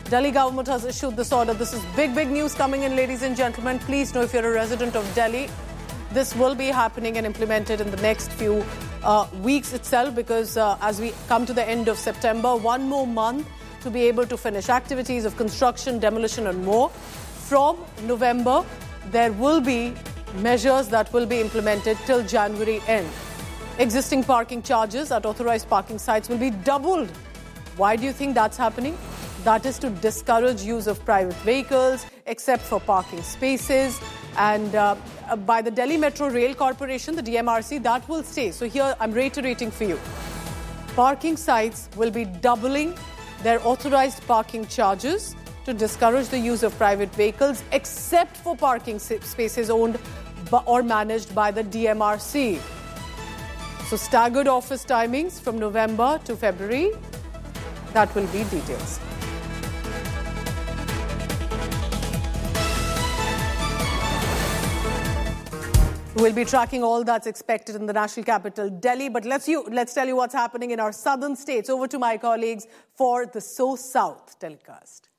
Delhi government has issued this order. This is big news coming in, ladies and gentlemen. Please know if you're a resident of Delhi, this will be happening and implemented in the next few weeks itself, because as we come to the end of September, one more month to be able to finish activities of construction, demolition and more. From November, there will be measures that will be implemented till January end. Existing parking charges at authorized parking sites will be doubled. Why do you think that's happening? That is to discourage use of private vehicles except for parking spaces. And by the Delhi Metro Rail Corporation, the DMRC, that will stay. So here I'm reiterating for you. Parking sites will be doubling their authorized parking charges to discourage the use of private vehicles except for parking spaces owned or managed by the DMRC. So staggered office timings from November to February. That will be details. We'll be tracking all that's expected in the national capital, Delhi. But let's tell you what's happening in our southern states. Over to my colleagues for the So South telecast.